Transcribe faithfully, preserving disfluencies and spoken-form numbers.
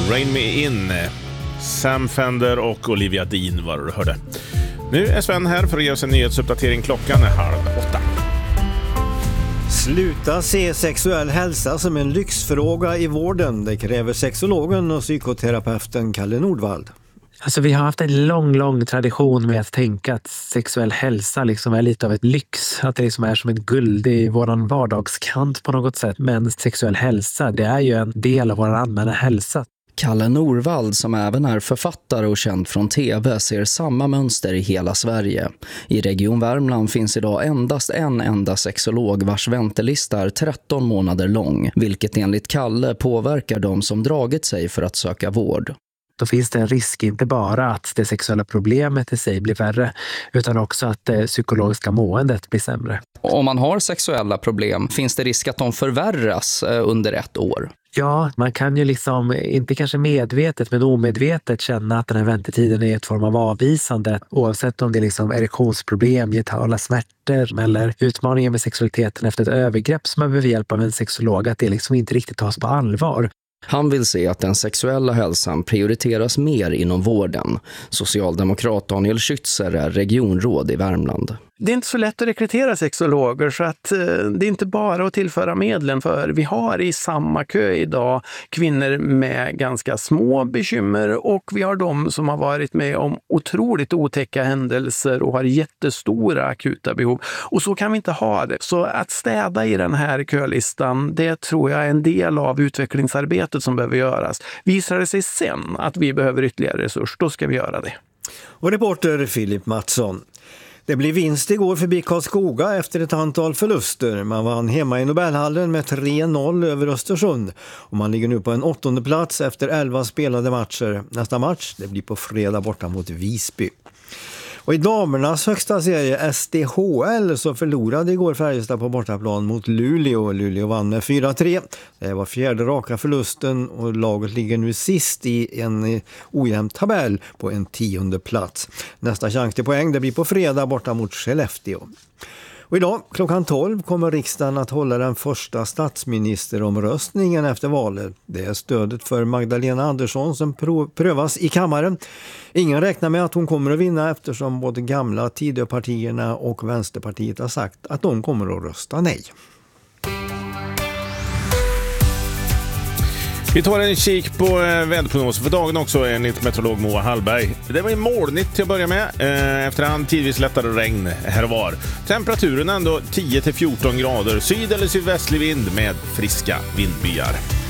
Rain Me In, Sam Fender och Olivia Dean var du hörde. Nu är Sven här för att ge oss en nyhetsuppdatering. Klockan är halv åtta. Sluta se sexuell hälsa som en lyxfråga i vården. Det kräver sexologen och psykoterapeuten Kalle Nordvald. Alltså vi har haft en lång, lång tradition med att tänka att sexuell hälsa liksom är lite av ett lyx. Att det liksom är som ett guld i våran vardagskant på något sätt. Men sexuell hälsa, det är ju en del av vår allmänna hälsa. Kalle Nordvald, som även är författare och känd från tv, ser samma mönster i hela Sverige. I Region Värmland finns idag endast en enda sexolog vars väntelista är tretton månader lång, vilket enligt Kalle påverkar de som dragit sig för att söka vård. Då finns det en risk inte bara att det sexuella problemet i sig blir värre, utan också att det psykologiska måendet blir sämre. Om man har sexuella problem, finns det risk att de förvärras under ett år? Ja, man kan ju liksom, inte kanske medvetet men omedvetet känna att den här väntetiden är ett form av avvisande. Oavsett om det är liksom erektionsproblem, getala smärtor eller utmaningar med sexualiteten efter ett övergrepp som man behöver hjälp av en sexolog, att det liksom inte riktigt tas på allvar. Han vill se att den sexuella hälsan prioriteras mer inom vården. Socialdemokrat Daniel Schützer är regionråd i Värmland. Det är inte så lätt att rekrytera sexologer, så att eh, det är inte bara att tillföra medlen, för vi har i samma kö idag kvinnor med ganska små bekymmer och vi har de som har varit med om otroligt otäcka händelser och har jättestora akuta behov. Och så kan vi inte ha det. Så att städa i den här kölistan, det tror jag är en del av utvecklingsarbetet som behöver göras. Visar det sig sen att vi behöver ytterligare resurs, då ska vi göra det. Och reporter Filip Mattsson. Det blev vinst igår förbi Karlskoga efter ett antal förluster. Man vann hemma i Nobelhallen med tre noll över Östersund. Och man ligger nu på en åttonde plats efter elva spelade matcher. Nästa match det blir på fredag borta mot Visby. Och i damernas högsta serie S D H L så förlorade igår Färjestad på bortaplan mot Luleå. Luleå vann med fyra tre. Det var fjärde raka förlusten och laget ligger nu sist i en ojämn tabell på en tionde plats. Nästa chans till poäng det blir på fredag borta mot Skellefteå. Och idag klockan tolv kommer riksdagen att hålla den första statsministeromröstningen efter valet. Det är stödet för Magdalena Andersson som prövas i kammaren. Ingen räknar med att hon kommer att vinna eftersom både gamla Tidöpartierna och Vänsterpartiet har sagt att de kommer att rösta nej. Vi tar en kik på väderprognosen för dagen också enligt meteorolog Moa Hallberg. Det var ju molnigt till att börja med. Efterhand tidvis lättare regn här och var. Temperaturen ändå tio till fjorton grader. Syd- eller sydvästlig vind med friska vindbyar.